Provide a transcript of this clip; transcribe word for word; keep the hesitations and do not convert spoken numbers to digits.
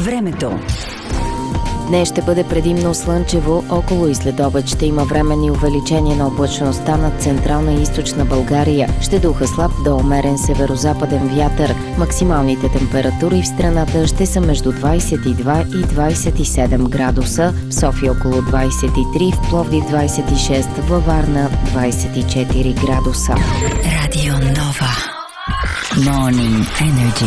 Времето. Днес ще бъде предимно слънчево, около и следобед ще има временни увеличения на облачността над централна и източна България. Ще духа слаб до умерен северозападен вятър. Максималните температури в страната ще са между двадесет и два и двадесет и седем градуса, в София около двадесет и три, в Пловдив двадесет и шест, във Варна двадесет и четири градуса. Радио Нова. Morning Energy.